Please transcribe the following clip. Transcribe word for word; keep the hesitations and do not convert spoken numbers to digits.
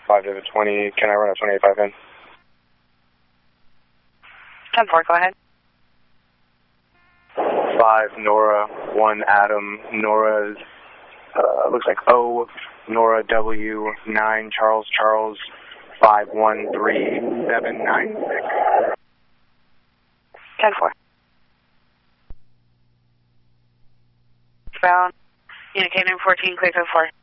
five David twenty, can I run a twenty-eight five in? ten four, go ahead. five Nora, one Adam, Nora's, uh, looks like O, Nora W, nine Charles Charles, five one three seven nine six. ten four. Bound, unit K nine fourteen, clear code four.